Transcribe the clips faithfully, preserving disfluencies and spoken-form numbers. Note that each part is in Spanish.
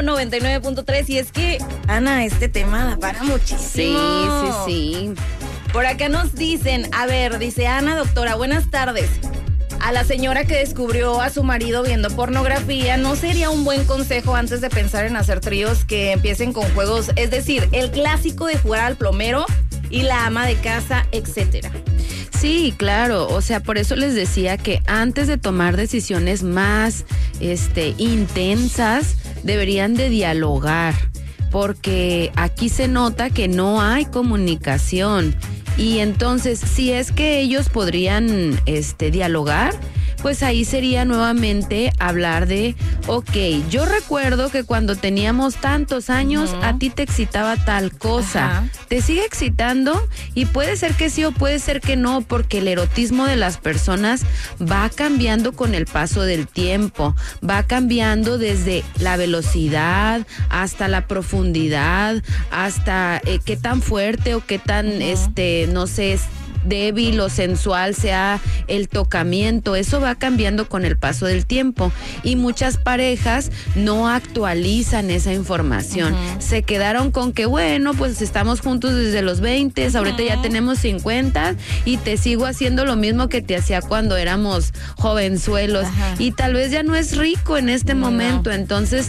noventa y nueve punto tres. Y es que, Ana, este tema da para muchísimo. Sí, sí, sí. Por acá nos dicen, a ver, dice Ana, doctora, buenas tardes. A la señora que descubrió a su marido viendo pornografía, ¿no sería un buen consejo antes de pensar en hacer tríos que empiecen con juegos? Es decir, el clásico de jugar al plomero y la ama de casa, etcétera. Sí, claro, o sea, por eso les decía que antes de tomar decisiones más este, intensas, deberían de dialogar, porque aquí se nota que no hay comunicación. Y entonces, si es que ellos podrían este, dialogar, pues ahí sería nuevamente hablar de, ok, yo recuerdo que cuando teníamos tantos años, uh-huh. a ti te excitaba tal cosa. Ajá. ¿Te sigue excitando? Y puede ser que sí o puede ser que no, porque el erotismo de las personas va cambiando con el paso del tiempo, va cambiando desde la velocidad hasta la profundidad, hasta eh, qué tan fuerte o qué tan, uh-huh. este, no sé, débil o sensual sea el tocamiento. Eso va cambiando con el paso del tiempo y muchas parejas no actualizan esa información. Uh-huh. Se quedaron con que bueno, pues estamos juntos desde los veinte, uh-huh. ahorita ya tenemos cincuenta y te sigo haciendo lo mismo que te hacía cuando éramos jovenzuelos. Uh-huh. Y tal vez ya no es rico en este no. momento. Entonces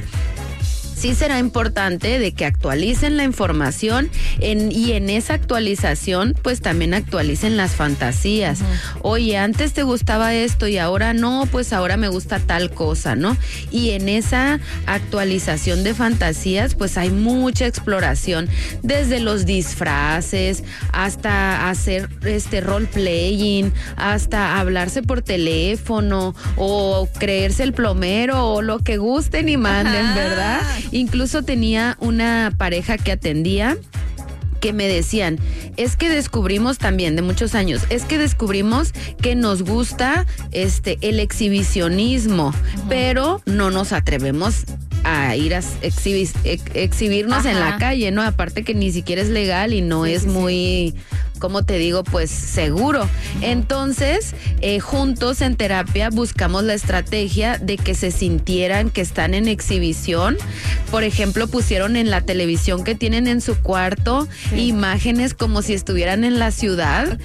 sí será importante de que actualicen la información en, y en esa actualización pues también actualicen las fantasías. Uh-huh. Oye, antes te gustaba esto y ahora no, pues ahora me gusta tal cosa, ¿no? Y en esa actualización de fantasías pues hay mucha exploración, desde los disfraces hasta hacer este role playing, hasta hablarse por teléfono o creerse el plomero o lo que gusten y manden. Ajá. ¿Verdad? Incluso tenía una pareja que atendía que me decían, es que descubrimos también de muchos años, es que descubrimos que nos gusta este el exhibicionismo, uh-huh. pero no nos atrevemos a ir a exhibir, ex, exhibirnos Ajá. en la calle, ¿no? Aparte que ni siquiera es legal y no sí, es sí, muy... Sí. como te digo, pues seguro. Entonces, eh, juntos en terapia buscamos la estrategia de que se sintieran que están en exhibición. Por ejemplo, pusieron en la televisión que tienen en su cuarto sí. imágenes como si estuvieran en la ciudad.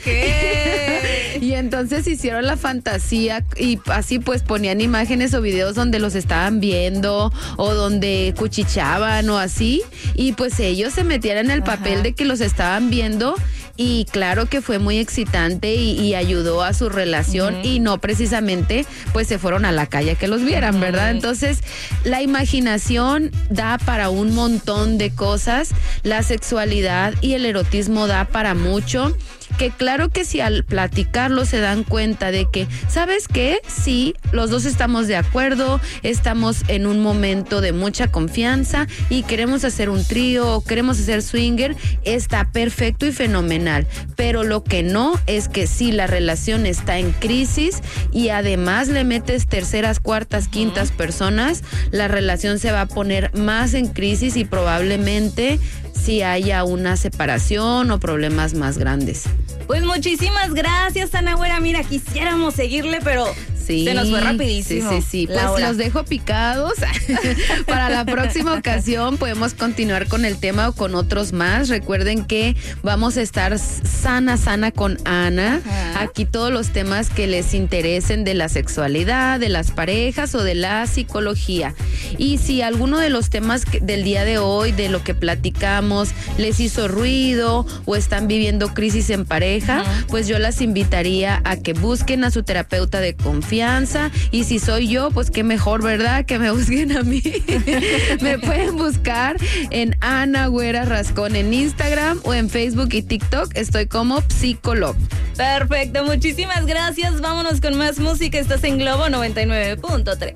Okay. Y entonces hicieron la fantasía y así pues ponían imágenes o videos donde los estaban viendo o donde cuchichaban o así. Y pues ellos se metían en el Ajá. papel de que los estaban viendo. Y claro que fue muy excitante y, y ayudó a su relación uh-huh. y no precisamente pues se fueron a la calle a que los vieran, uh-huh. ¿verdad? Entonces la imaginación da para un montón de cosas, la sexualidad y el erotismo da para mucho. Que claro que si al platicarlo se dan cuenta de que, ¿sabes qué? Sí, los dos estamos de acuerdo, estamos en un momento de mucha confianza y queremos hacer un trío o queremos hacer swinger, está perfecto y fenomenal. Pero lo que no es que si la relación está en crisis y además le metes terceras, cuartas, quintas uh-huh. personas, la relación se va a poner más en crisis y probablemente si haya una separación o problemas más grandes. Pues muchísimas gracias, Ana Güera. Mira, quisiéramos seguirle, pero sí, se nos fue rapidísimo. Sí, sí, sí. Pues Laura. Los dejo picados. Para la próxima ocasión podemos continuar con el tema o con otros más. Recuerden que vamos a estar sana, sana con Ana. Ajá. Aquí todos los temas que les interesen de la sexualidad, de las parejas o de la psicología. Y si alguno de los temas del día de hoy, de lo que platicamos, les hizo ruido o están viviendo crisis en pareja, uh-huh. pues yo las invitaría a que busquen a su terapeuta de confianza y si soy yo, pues qué mejor, ¿verdad? Que me busquen a mí. Me pueden buscar en Ana Güera Rascón en Instagram o en Facebook y TikTok. Estoy como Psicolog. Perfecto, muchísimas gracias. Vámonos con más música. Estás en Globo noventa y nueve punto tres.